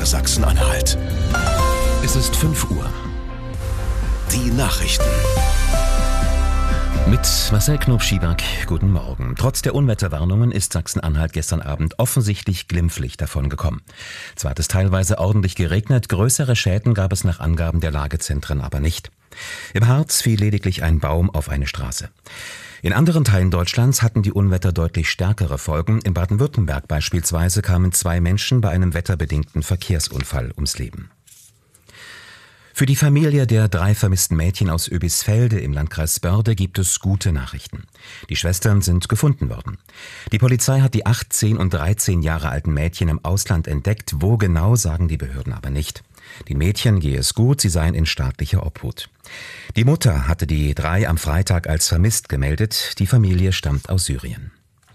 MDR Sachsen-Anhalt. Es ist 5 Uhr. Die Nachrichten. Mit Marcel Knob-Schieberg, guten Morgen. Trotz der Unwetterwarnungen ist Sachsen-Anhalt gestern Abend offensichtlich glimpflich davongekommen. Zwar hat es teilweise ordentlich geregnet, größere Schäden gab es nach Angaben der Lagezentren aber nicht. Im Harz fiel lediglich ein Baum auf eine Straße. In anderen Teilen Deutschlands hatten die Unwetter deutlich stärkere Folgen. In Baden-Württemberg beispielsweise kamen 2 Menschen bei einem wetterbedingten Verkehrsunfall ums Leben. Für die Familie der 3 vermissten Mädchen aus Oebisfelde im Landkreis Börde gibt es gute Nachrichten. Die Schwestern sind gefunden worden. Die Polizei hat die 18 und 13 Jahre alten Mädchen im Ausland entdeckt. Wo genau, sagen die Behörden aber nicht. Den Mädchen gehe es gut, sie seien in staatlicher Obhut. Die Mutter hatte die 3 am Freitag als vermisst gemeldet. Die Familie stammt aus Syrien.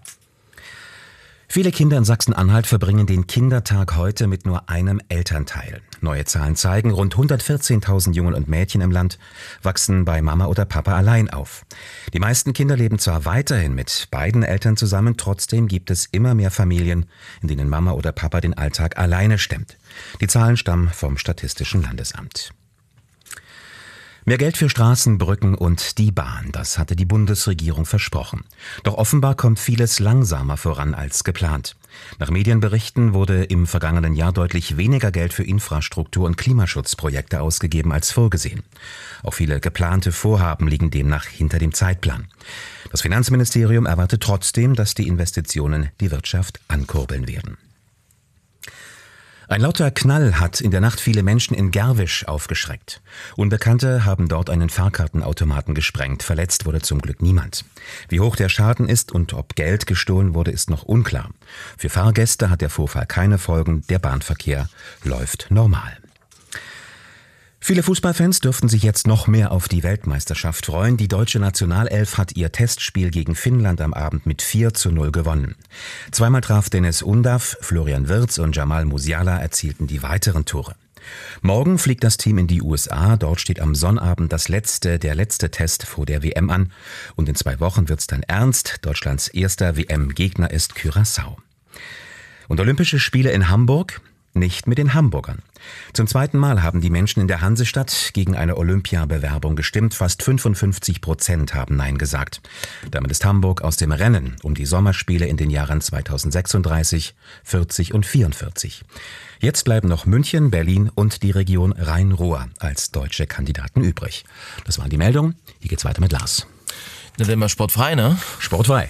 Viele Kinder in Sachsen-Anhalt verbringen den Kindertag heute mit nur einem Elternteil. Neue Zahlen zeigen, rund 114.000 Jungen und Mädchen im Land wachsen bei Mama oder Papa allein auf. Die meisten Kinder leben zwar weiterhin mit beiden Eltern zusammen, trotzdem gibt es immer mehr Familien, in denen Mama oder Papa den Alltag alleine stemmt. Die Zahlen stammen vom Statistischen Landesamt. Mehr Geld für Straßen, Brücken und die Bahn, das hatte die Bundesregierung versprochen. Doch offenbar kommt vieles langsamer voran als geplant. Nach Medienberichten wurde im vergangenen Jahr deutlich weniger Geld für Infrastruktur- und Klimaschutzprojekte ausgegeben als vorgesehen. Auch viele geplante Vorhaben liegen demnach hinter dem Zeitplan. Das Finanzministerium erwartet trotzdem, dass die Investitionen die Wirtschaft ankurbeln werden. Ein lauter Knall hat in der Nacht viele Menschen in Gerwisch aufgeschreckt. Unbekannte haben dort einen Fahrkartenautomaten gesprengt. Verletzt wurde zum Glück niemand. Wie hoch der Schaden ist und ob Geld gestohlen wurde, ist noch unklar. Für Fahrgäste hat der Vorfall keine Folgen. Der Bahnverkehr läuft normal. Viele Fußballfans dürften sich jetzt noch mehr auf die Weltmeisterschaft freuen. Die deutsche Nationalelf hat ihr Testspiel gegen Finnland am Abend mit 4:0 gewonnen. Zweimal traf Dennis Undav, Florian Wirtz und Jamal Musiala erzielten die weiteren Tore. Morgen fliegt das Team in die USA. Dort steht am Sonnabend der letzte Test vor der WM an. Und in 2 Wochen wird's dann ernst. Deutschlands erster WM-Gegner ist Curaçao. Und Olympische Spiele in Hamburg? Nicht mit den Hamburgern. Zum 2. Mal haben die Menschen in der Hansestadt gegen eine Olympiabewerbung gestimmt. Fast 55% haben Nein gesagt. Damit ist Hamburg aus dem Rennen um die Sommerspiele in den Jahren 2036, 40 und 44. Jetzt bleiben noch München, Berlin und die Region Rhein-Ruhr als deutsche Kandidaten übrig. Das waren die Meldungen. Hier geht's weiter mit Lars. Na, dann mal sportfrei, ne? Sportfrei.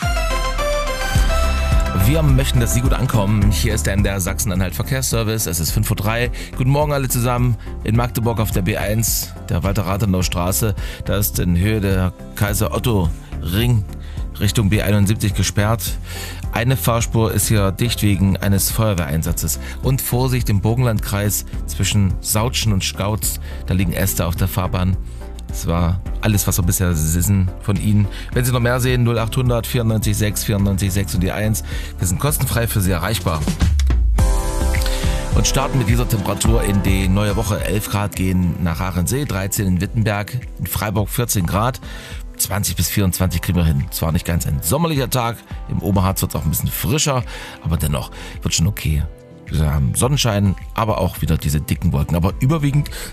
Wir möchten, dass Sie gut ankommen. Hier ist der MDR Sachsen-Anhalt Verkehrsservice. Es ist 5:03 Uhr. Guten Morgen alle zusammen. In Magdeburg auf der B1, der Walter-Rathenau-Straße. Da ist in Höhe der Kaiser-Otto-Ring Richtung B71 gesperrt. Eine Fahrspur ist hier dicht wegen eines Feuerwehreinsatzes. Und Vorsicht im Burgenlandkreis zwischen Sautschen und Skautz. Da liegen Äste auf der Fahrbahn. Das war alles, was wir bisher wissen von Ihnen. Wenn Sie noch mehr sehen, 0800 94 6 94 6 und die 1. Wir sind kostenfrei für Sie erreichbar. Und starten mit dieser Temperatur in die neue Woche. 11 Grad gehen nach Aachensee, 13 in Wittenberg, in Freiburg 14 Grad. 20 bis 24 kriegen wir hin. Zwar nicht ganz ein sommerlicher Tag, im Oberharz wird es auch ein bisschen frischer, aber dennoch wird schon okay. Wir haben Sonnenschein, aber auch wieder diese dicken Wolken. Aber überwiegend